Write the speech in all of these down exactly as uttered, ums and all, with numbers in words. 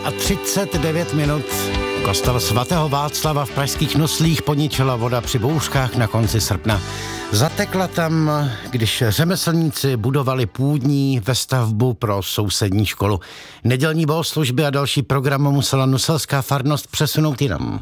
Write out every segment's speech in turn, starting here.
a třicet devět minut. Kostel svatého Václava v pražských Noslích poničila voda při bouřkách na konci srpna. Zatekla tam, když řemeslníci budovali půdní vestavbu pro sousední školu. Nedělní bohoslužby a další program musela nuselská farnost přesunout jinam.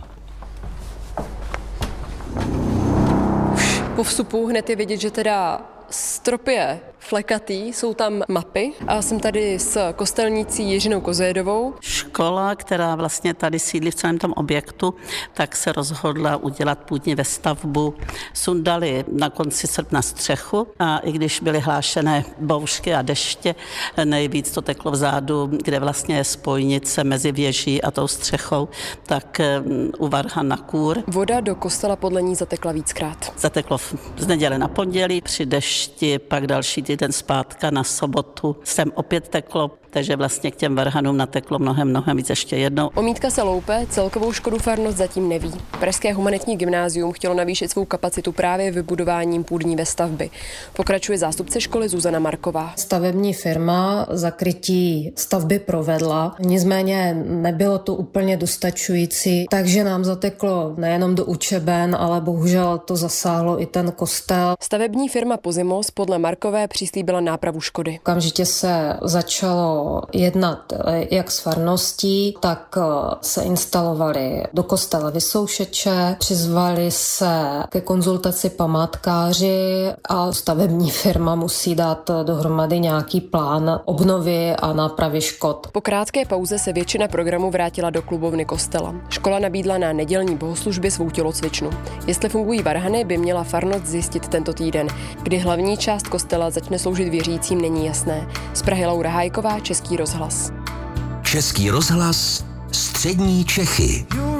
Po vstupu hned je vidět, že teda strop je flekatý, jsou tam mapy a jsem tady s kostelnicí Jiřinou Kozejedovou. Škola, která vlastně tady sídlí v celém tom objektu, tak se rozhodla udělat půdní vestavbu. Sundali na konci srpna střechu a i když byly hlášené bouřky a deště, nejvíc to teklo vzadu, kde vlastně je spojnice mezi věží a tou střechou, tak u Varhana Kůr. Voda do kostela podle ní zatekla víckrát. Zateklo z neděle na pondělí, při dešti, pak další týden zpátka na sobotu sem opět teklo, takže vlastně k těm varhanům nateklo mnohem, mnohem víc ještě jednou. Omítka se loupe, celkovou škodu farnost zatím neví. Pražské humanitní gymnázium chtělo navýšit svou kapacitu právě vybudováním půdní vestavby. Pokračuje zástupce školy Zuzana Marková. Stavební firma zakrytí stavby provedla, nicméně nebylo to úplně dostačující, takže nám zateklo nejenom do učeben, ale bohužel to zasáhlo i ten kostel. Stavební firma Pozimos podle Markové přislíbila nápravu škody. Okamžitě se začalo jednat jak s farností, tak se instalovali do kostela vysoušeče, přizvali se ke konzultaci památkáři a stavební firma musí dát dohromady nějaký plán obnovy a nápravy škod. Po krátké pauze se většina programu vrátila do klubovny kostela. Škola nabídla na nedělní bohoslužbě svou tělocvičnu. Jestli fungují varhany, by měla farnost zjistit tento týden. Kdy hlavní část kostela začne sloužit věřícím, není jasné. Z Prahy Laura Hájková, Český rozhlas. Český rozhlas, střední Čechy.